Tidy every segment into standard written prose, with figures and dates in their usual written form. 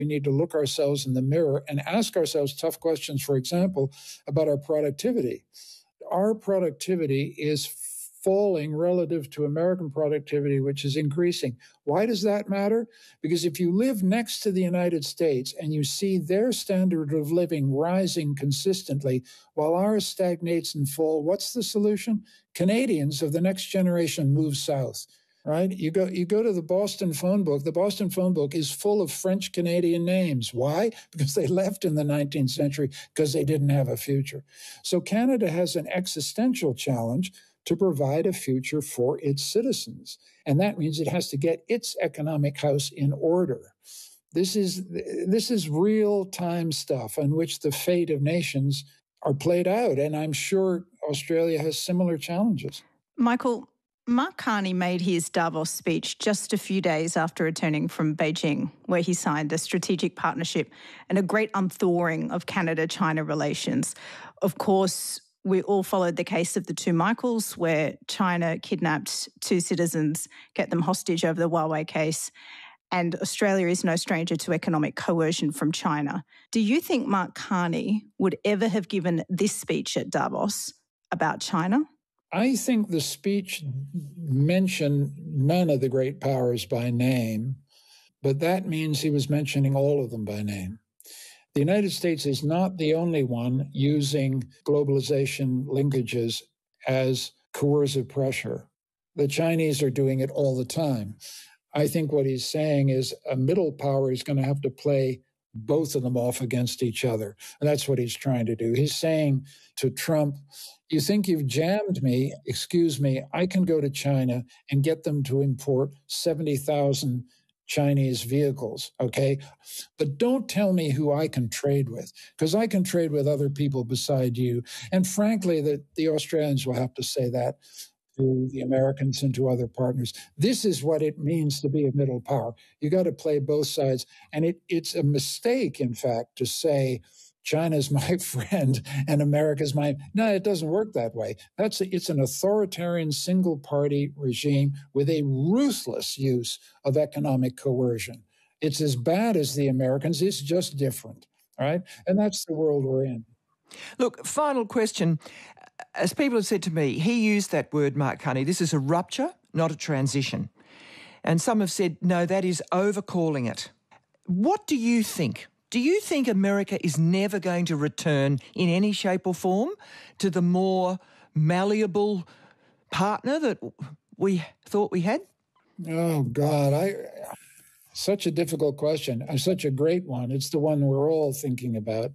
We need to look ourselves in the mirror and ask ourselves tough questions, for example, about our productivity. Our productivity is falling relative to American productivity, which is increasing. Why does that matter? Because if you live next to the United States and you see their standard of living rising consistently while ours stagnates and falls, what's the solution? Canadians of the next generation move south. Right? You go to the Boston phone book. The Boston phone book is full of French Canadian names. Why? Because they left in the 19th century because they didn't have a future. So Canada has an existential challenge to provide a future for its citizens. And that means it has to get its economic house in order. This is real-time stuff on which the fate of nations are played out. And I'm sure Australia has similar challenges. Michael, Mark Carney made his Davos speech just a few days after returning from Beijing, where he signed a strategic partnership and a great unthawing of Canada-China relations. Of course, we all followed the case of the two Michaels, where China kidnapped two citizens, kept them hostage over the Huawei case, and Australia is no stranger to economic coercion from China. Do you think Mark Carney would ever have given this speech at Davos about China? I think the speech mentioned none of the great powers by name, but that means he was mentioning all of them by name. The United States is not the only one using globalization linkages as coercive pressure. The Chinese are doing it all the time. I think what he's saying is a middle power is going to have to play both of them off against each other. And that's what he's trying to do. He's saying to Trump, you think you've jammed me? Excuse me, I can go to China and get them to import 70,000 Chinese vehicles, okay? But don't tell me who I can trade with, because I can trade with other people beside you. And frankly, the Australians will have to say that to the Americans and to other partners. This is what it means to be a middle power. You got to play both sides. And it's a mistake, in fact, to say China's my friend and America's my... No, it doesn't work that way. It's an authoritarian single-party regime with a ruthless use of economic coercion. It's as bad as the Americans. It's just different, all right? And that's the world we're in. Look, final question. As people have said to me, he used that word, Mark Carney, this is a rupture, not a transition. And some have said, no, that is overcalling it. What do you think? Do you think America is never going to return in any shape or form to the more malleable partner that we thought we had? Oh, God, such a difficult question. Such a great one. It's the one we're all thinking about.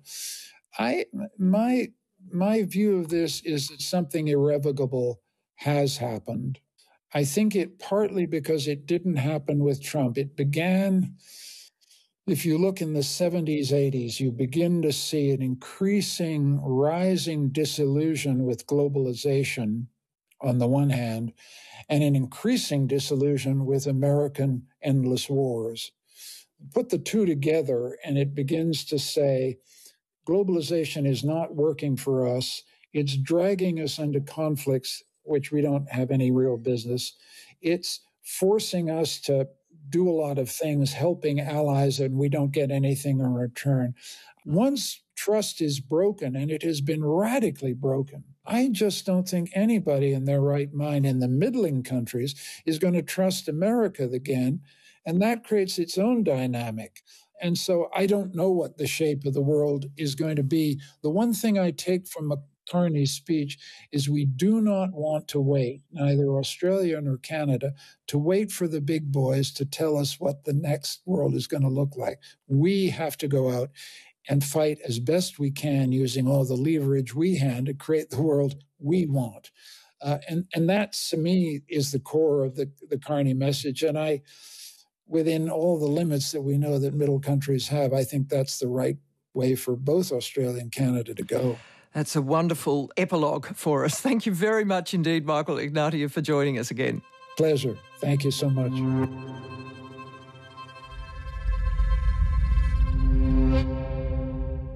My view of this is that something irrevocable has happened. I think it partly because it didn't happen with Trump. It began, if you look in the 70s, 80s, you begin to see an increasing, rising disillusion with globalization on the one hand, and an increasing disillusion with American endless wars. Put the two together, and it begins to say, globalization is not working for us. It's dragging us into conflicts which we don't have any real business. It's forcing us to do a lot of things, helping allies, and we don't get anything in return. Once trust is broken, and it has been radically broken, I just don't think anybody in their right mind in the middling countries is going to trust America again, and that creates its own dynamic. And so I don't know what the shape of the world is going to be. The one thing I take from Carney's speech is we do not want to wait, neither Australia nor Canada, to wait for the big boys to tell us what the next world is going to look like. We have to go out and fight as best we can using all the leverage we have to create the world we want. And that, to me, is the core of the Carney message. And within all the limits that we know that middle countries have, I think that's the right way for both Australia and Canada to go. That's a wonderful epilogue for us. Thank you very much indeed, Michael Ignatieff, for joining us again. Pleasure. Thank you so much.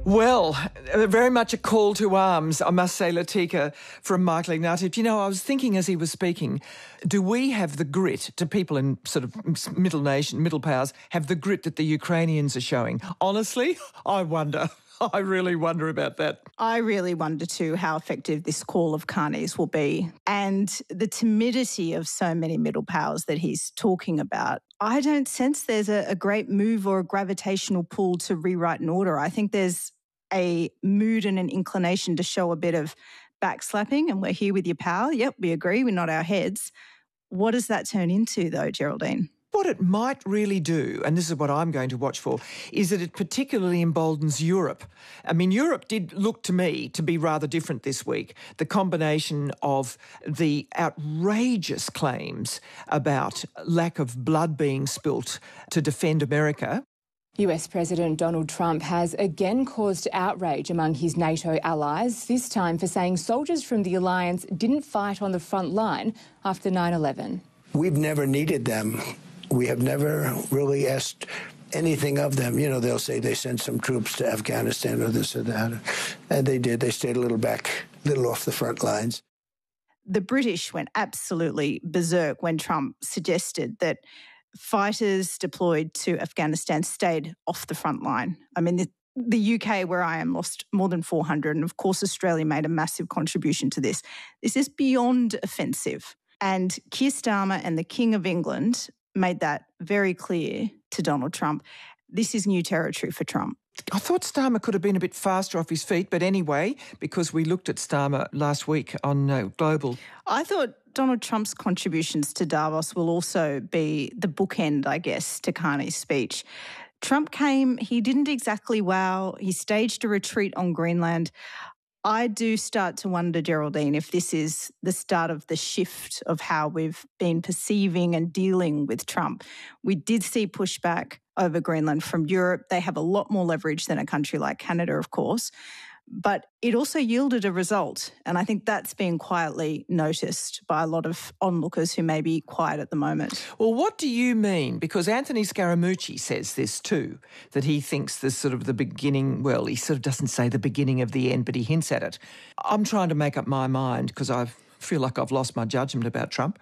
Well, very much a call to arms, I must say, Latika, from Michael Ignatieff. You know, I was thinking as he was speaking, do we have the grit, do people in sort of middle powers have the grit that the Ukrainians are showing? Honestly, I wonder. I really wonder about that. I really wonder too how effective this call of Carney's will be, and the timidity of so many middle powers that he's talking about. I don't sense there's a great move or a gravitational pull to rewrite an order. I think there's a mood and an inclination to show a bit of backslapping, and we're here with your power. Yep, we agree, we nod our heads. What does that turn into though, Geraldine? What it might really do, and this is what I'm going to watch for, is that it particularly emboldens Europe. I mean, Europe did look to me to be rather different this week. The combination of the outrageous claims about lack of blood being spilt to defend America. US President Donald Trump has again caused outrage among his NATO allies, this time for saying soldiers from the alliance didn't fight on the front line after 9/11. We've never needed them. We have never really asked anything of them. You know, they'll say they sent some troops to Afghanistan or this or that. And they did. They stayed a little off the front lines. The British went absolutely berserk when Trump suggested that fighters deployed to Afghanistan stayed off the front line. I mean, the UK, where I am, lost more than 400. And of course, Australia made a massive contribution to this. This is beyond offensive. And Keir Starmer and the King of England made that very clear to Donald Trump. This is new territory for Trump. I thought Starmer could have been a bit faster off his feet, but anyway, because we looked at Starmer last week on Global. I thought Donald Trump's contributions to Davos will also be the bookend, I guess, to Carney's speech. Trump came, he didn't exactly wow, he staged a retreat on Greenland. I do start to wonder, Geraldine, if this is the start of the shift of how we've been perceiving and dealing with Trump. We did see pushback over Greenland from Europe. They have a lot more leverage than a country like Canada, of course. But it also yielded a result. And I think that's being quietly noticed by a lot of onlookers who may be quiet at the moment. Well, what do you mean? Because Anthony Scaramucci says this too, that he thinks this sort of the beginning, well, he sort of doesn't say the beginning of the end, but he hints at it. I'm trying to make up my mind because I feel like I've lost my judgment about Trump.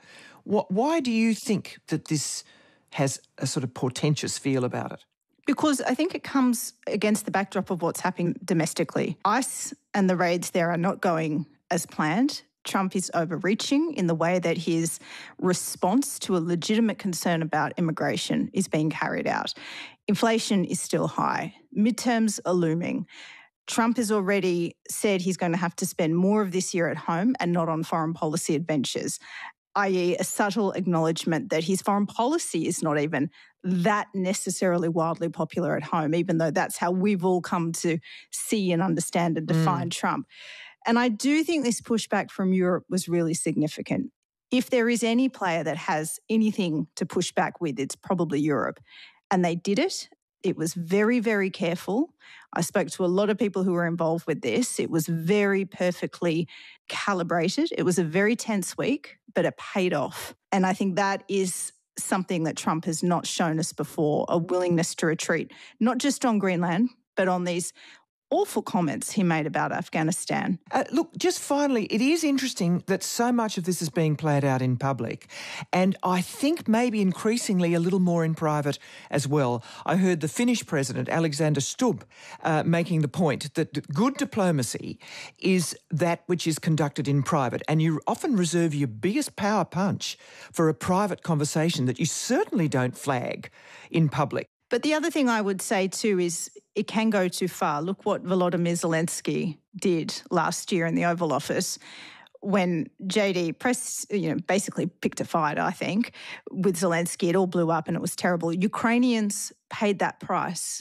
Why do you think that this has a sort of portentous feel about it? Because I think it comes against the backdrop of what's happening domestically. ICE and the raids there are not going as planned. Trump is overreaching in the way that his response to a legitimate concern about immigration is being carried out. Inflation is still high. Midterms are looming. Trump has already said he's going to have to spend more of this year at home and not on foreign policy adventures, i.e. a subtle acknowledgement that his foreign policy is not even that necessarily wildly popular at home, even though that's how we've all come to see and understand and define Trump. And I do think this pushback from Europe was really significant. If there is any player that has anything to push back with, it's probably Europe. And they did it. It was very, very careful. I spoke to a lot of people who were involved with this. It was very perfectly calibrated. It was a very tense week, but it paid off. And I think that is something that Trump has not shown us before, a willingness to retreat, not just on Greenland, but on these awful comments he made about Afghanistan. Look, just finally, it is interesting that so much of this is being played out in public, and I think maybe increasingly a little more in private as well. I heard the Finnish president, Alexander Stubb, making the point that good diplomacy is that which is conducted in private, and you often reserve your biggest power punch for a private conversation that you certainly don't flag in public. But the other thing I would say too is it can go too far. Look what Volodymyr Zelensky did last year in the Oval Office when JD basically picked a fight, I think, with Zelensky. It all blew up and it was terrible. Ukrainians paid that price.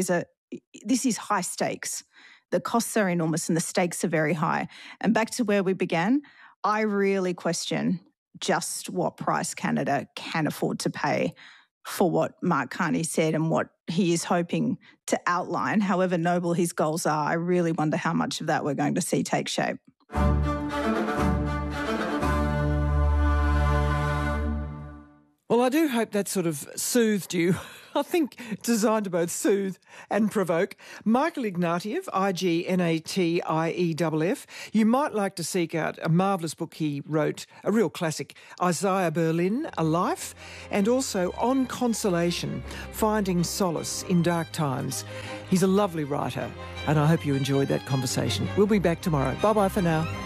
This is high stakes. The costs are enormous and the stakes are very high. And back to where we began, I really question just what price Canada can afford to pay for what Mark Carney said and what he is hoping to outline. However noble his goals are, I really wonder how much of that we're going to see take shape. Well, I do hope that sort of soothed you I think designed to both soothe and provoke. Michael Ignatieff, Ignatieff. You might like to seek out a marvellous book he wrote, a real classic, Isaiah Berlin, A Life, and also On Consolation, Finding Solace in Dark Times. He's a lovely writer, and I hope you enjoyed that conversation. We'll be back tomorrow. Bye-bye for now.